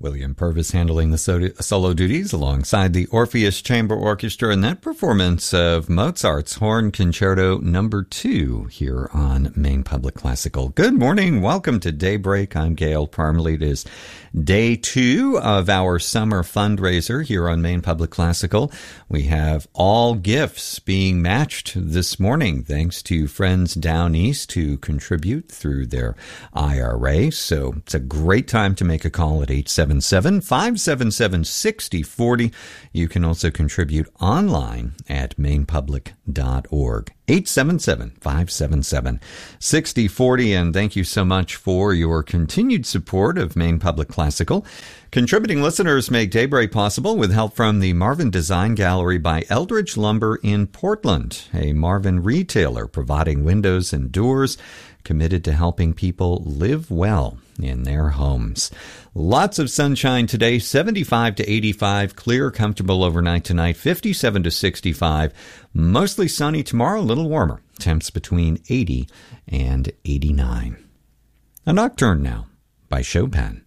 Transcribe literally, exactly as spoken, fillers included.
William Purvis handling the solo duties alongside the Orpheus Chamber Orchestra in that performance of Mozart's Horn Concerto Number two here on Maine Public Classical. Good morning. Welcome to Daybreak. I'm Gail Parmalee. It is day two of our summer fundraiser here on Maine Public Classical. We have all gifts being matched this morning thanks to friends down east who contribute through their I R A. So it's a great time to make a call at eight seven seven, five seven seven, six zero four zero. You can also contribute online at maine public dot org. eight seven seven, five seven seven, six zero four zero. And thank you so much for your continued support of Maine Public Classical. Contributing listeners make Daybreak possible with help from the Marvin Design Gallery by Eldridge Lumber in Portland, a Marvin retailer providing windows and doors, committed to helping people live well in their homes. Lots of sunshine today, seventy-five to eighty-five, clear, comfortable overnight tonight, fifty-seven to sixty-five, mostly sunny tomorrow, a little warmer, temps between eighty and eighty-nine. A Nocturne now by Chopin.